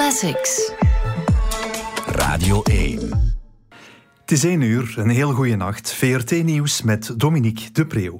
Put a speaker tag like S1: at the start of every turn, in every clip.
S1: Classics.
S2: Radio 1.
S3: Het is 1 uur, een heel goede nacht. VRT Nieuws met Dominique de Preeuw.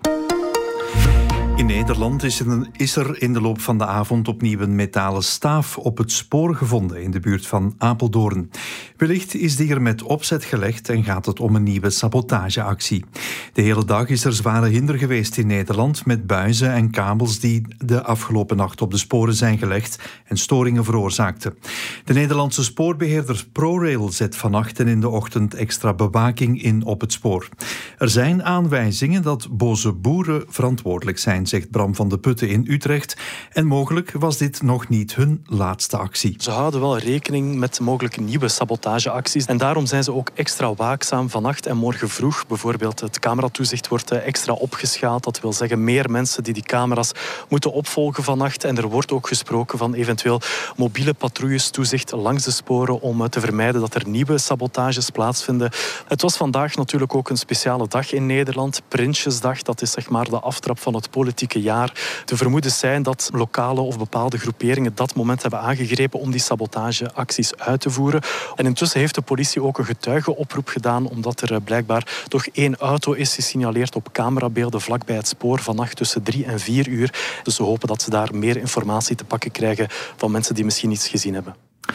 S3: In Nederland is er in de loop van de avond opnieuw een metalen staaf op het spoor gevonden in de buurt van Apeldoorn. Wellicht is die er met opzet gelegd en gaat het om een nieuwe sabotageactie. De hele dag is er zware hinder geweest in Nederland met buizen en kabels die de afgelopen nacht op de sporen zijn gelegd en storingen veroorzaakten. De Nederlandse spoorbeheerder ProRail zet vannacht en in de ochtend extra bewaking in op het spoor. Er zijn aanwijzingen dat boze boeren verantwoordelijk zijn, zegt Bram van de Putten in Utrecht. En mogelijk was dit nog niet hun laatste actie.
S4: Ze houden wel rekening met mogelijke nieuwe sabotageacties. En daarom zijn ze ook extra waakzaam vannacht en morgen vroeg. Bijvoorbeeld het cameratoezicht wordt extra opgeschaald. Dat wil zeggen meer mensen die camera's moeten opvolgen vannacht. En er wordt ook gesproken van eventueel mobiele patrouilles toezicht langs de sporen om te vermijden dat er nieuwe sabotages plaatsvinden. Het was vandaag natuurlijk ook een speciale dag in Nederland. Prinsjesdag, dat is zeg maar de aftrap van het politieke jaar. De vermoedens zijn dat lokale of bepaalde groeperingen dat moment hebben aangegrepen om die sabotageacties uit te voeren. En intussen heeft de politie ook een getuigenoproep gedaan, omdat er blijkbaar toch 1 auto is gesignaleerd op camerabeelden vlakbij het spoor vannacht tussen 3 en 4 uur. Dus ze hopen dat ze daar meer informatie te pakken krijgen van mensen die misschien iets gezien hebben.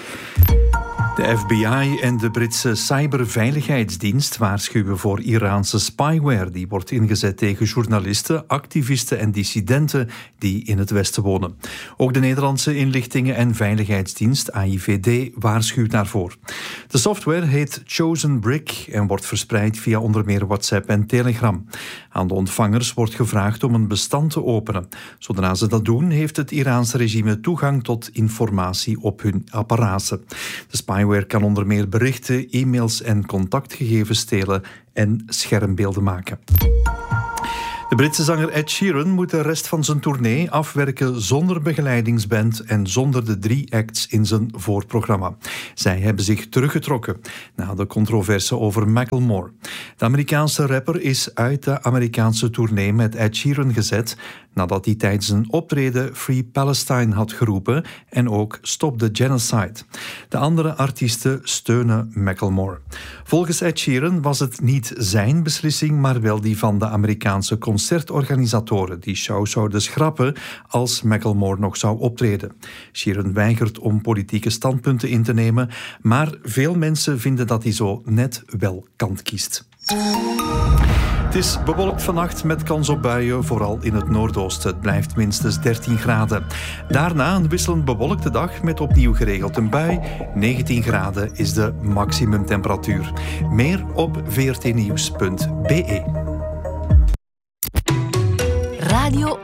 S3: De FBI en de Britse cyberveiligheidsdienst waarschuwen voor Iraanse spyware die wordt ingezet tegen journalisten, activisten en dissidenten die in het Westen wonen. Ook de Nederlandse inlichtingen- en veiligheidsdienst AIVD waarschuwt daarvoor. De software heet Chosen Brick en wordt verspreid via onder meer WhatsApp en Telegram. Aan de ontvangers wordt gevraagd om een bestand te openen. Zodra ze dat doen, heeft het Iraanse regime toegang tot informatie op hun apparaten. De spyware kan onder meer berichten, e-mails en contactgegevens stelen en schermbeelden maken. De Britse zanger Ed Sheeran moet de rest van zijn tournee afwerken zonder begeleidingsband en zonder de 3 acts in zijn voorprogramma. Zij hebben zich teruggetrokken na de controverse over Macklemore. De Amerikaanse rapper is uit de Amerikaanse tournee met Ed Sheeran gezet nadat hij tijdens een optreden Free Palestine had geroepen en ook Stop the Genocide. De andere artiesten steunen Macklemore. Volgens Ed Sheeran was het niet zijn beslissing, maar wel die van de Amerikaanse concertorganisatoren die show zouden schrappen als Macklemore nog zou optreden. Sheeran weigert om politieke standpunten in te nemen, maar veel mensen vinden dat hij zo net wel kant kiest. Het is bewolkt vannacht met kans op buien, vooral in het noordoosten. Het blijft minstens 13 graden. Daarna een wisselend bewolkte dag met opnieuw geregeld een bui. 19 graden is de maximumtemperatuur. Meer op vrtnieuws.be.
S1: Radio